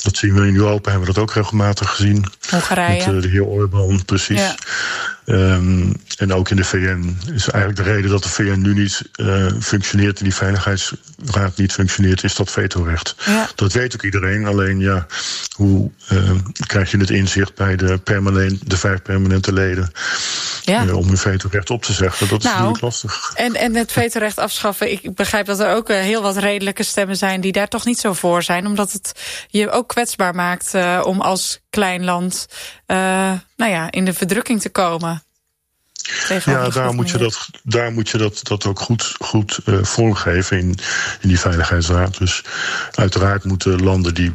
Dat zien we in Europa, hebben we dat ook regelmatig gezien. Hongarije. Met de heer Orbán, precies. Ja. En ook in de VN is eigenlijk de reden dat de VN nu niet functioneert en die Veiligheidsraad niet functioneert, is dat vetorecht. Ja. Dat weet ook iedereen. Alleen hoe krijg je het inzicht bij de 5 permanente leden om hun vetorecht op te zeggen? Dat is natuurlijk lastig. En het vetorecht afschaffen, ik begrijp dat er ook heel wat redelijke stemmen zijn die daar toch niet zo voor zijn, omdat het je ook kwetsbaar maakt om als klein land in de verdrukking te komen. Ja, daar moet je dat ook goed vormgeven in die Veiligheidsraad. Dus uiteraard moeten landen die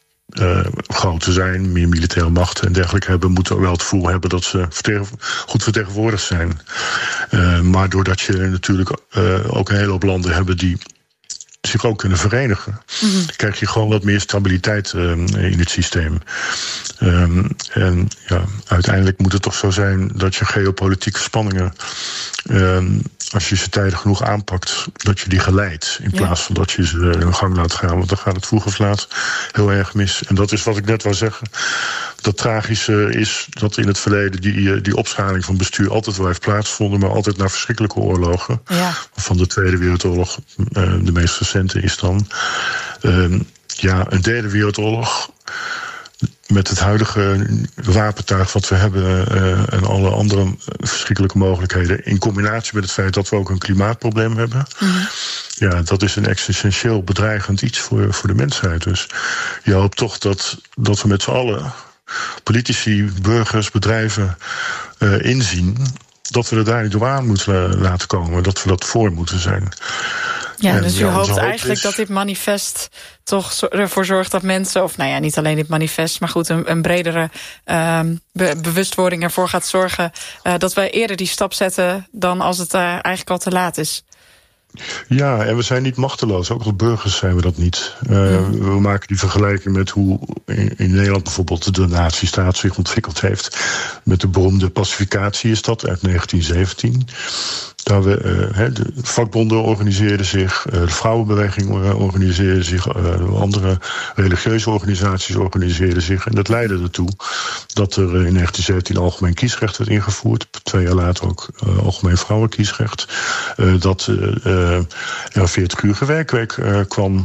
groter zijn, meer militaire macht en dergelijke hebben, moeten wel het gevoel hebben dat ze goed vertegenwoordigd zijn. Maar doordat je natuurlijk ook een hele hoop landen hebben die zich ook kunnen verenigen, krijg je gewoon wat meer stabiliteit in het systeem. En uiteindelijk moet het toch zo zijn dat je geopolitieke spanningen, als je ze tijdig genoeg aanpakt, dat je die geleidt, in plaats van dat je ze hun gang laat gaan. Want dan gaat het vroeg of laat heel erg mis. En dat is wat ik net wou zeggen. Dat tragische is dat in het verleden die opschaling van bestuur altijd wel heeft plaatsgevonden, maar altijd na verschrikkelijke oorlogen. Ja. Van de Tweede Wereldoorlog, de meest recente is dan een Derde Wereldoorlog. Met het huidige wapentuig wat we hebben en alle andere verschrikkelijke mogelijkheden, in combinatie met het feit dat we ook een klimaatprobleem hebben. Ja, dat is een existentieel bedreigend iets voor de mensheid. Dus je hoopt toch dat we met z'n allen, politici, burgers, bedrijven, inzien dat we er daar niet door aan moeten laten komen, dat we dat voor moeten zijn. Ja, dus u hoopt eigenlijk dat dit manifest toch ervoor zorgt dat mensen, of niet alleen dit manifest, maar goed, een bredere bewustwording ervoor gaat zorgen dat wij eerder die stap zetten dan als het eigenlijk al te laat is. Ja, en we zijn niet machteloos. Ook als burgers zijn we dat niet. We maken die vergelijking met hoe in Nederland bijvoorbeeld de natiestaat zich ontwikkeld heeft. Met de beroemde pacificatie is dat uit 1917. Daar de vakbonden organiseerden zich, de vrouwenbeweging organiseerde zich, andere religieuze organisaties organiseerden zich. En dat leidde ertoe dat er in 1917 algemeen kiesrecht werd ingevoerd. 2 jaar later ook algemeen vrouwenkiesrecht. Dat er 40 uur werkweek kwam.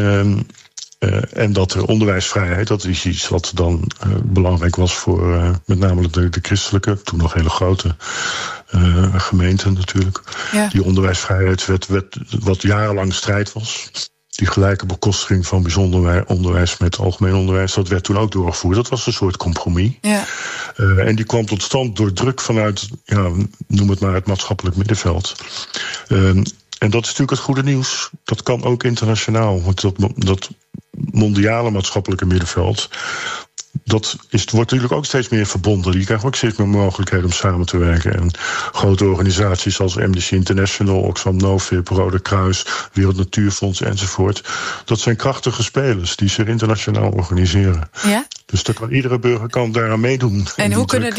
En dat er onderwijsvrijheid, dat is iets wat dan belangrijk was voor met name de christelijke, toen nog hele grote gemeenten natuurlijk. Ja. Die onderwijsvrijheid werd wat jarenlang strijd was. Die gelijke bekostiging van bijzonder onderwijs met algemeen onderwijs, dat werd toen ook doorgevoerd. Dat was een soort compromis. Ja. En die kwam tot stand door druk vanuit, noem het maar, het maatschappelijk middenveld. En dat is natuurlijk het goede nieuws. Dat kan ook internationaal. Want dat mondiale maatschappelijke middenveld, wordt natuurlijk ook steeds meer verbonden. Die krijgen ook steeds meer mogelijkheden om samen te werken. En grote organisaties als Amnesty International, Oxfam Novib, Rode Kruis, Wereld Natuurfonds enzovoort. Dat zijn krachtige spelers die zich internationaal organiseren. Ja? Dus iedere burger daaraan meedoen. En hoe kunnen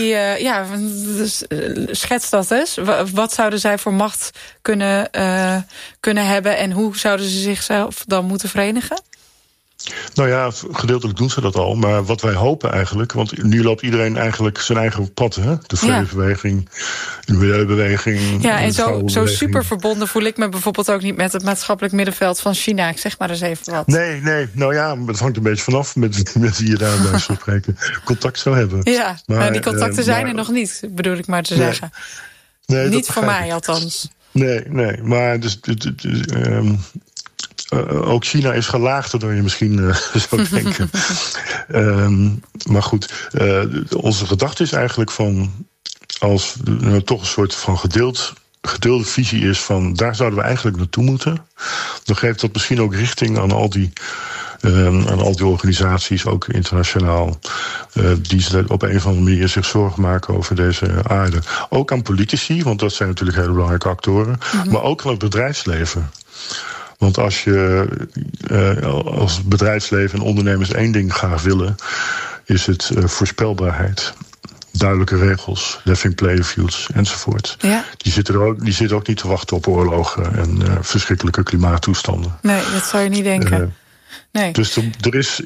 schets dat eens. Wat zouden zij voor macht kunnen hebben en hoe zouden ze zichzelf dan moeten verenigen? Nou ja, gedeeltelijk doen ze dat al. Maar wat wij hopen eigenlijk, want nu loopt iedereen eigenlijk zijn eigen pad. Hè? De vredesbeweging, de milieubeweging. Ja, en zo super verbonden voel ik me bijvoorbeeld ook niet met het maatschappelijk middenveld van China. Ik zeg maar eens even wat. Nee. Nou ja, het hangt een beetje vanaf met wie je daarbij zou spreken. Contact zou hebben. Ja, maar die contacten zijn er nog niet, bedoel ik maar te zeggen. Nee, niet voor mij althans. Nee, maar dus ook China is gelaagder dan je misschien zou denken. Maar goed, onze gedachte is eigenlijk van, als er toch een soort van gedeelde visie is van, daar zouden we eigenlijk naartoe moeten, dan geeft dat misschien ook richting aan al die organisaties, ook internationaal, die op een of andere manier zich zorgen maken over deze aarde. Ook aan politici, want dat zijn natuurlijk hele belangrijke actoren, maar ook aan het bedrijfsleven. Want als je als bedrijfsleven en ondernemers één ding graag willen, is het voorspelbaarheid. Duidelijke regels, leveling playing fields enzovoort. Ja. Die zitten ook niet te wachten op oorlogen en verschrikkelijke klimaattoestanden. Nee, dat zou je niet denken. Nee. Dus er is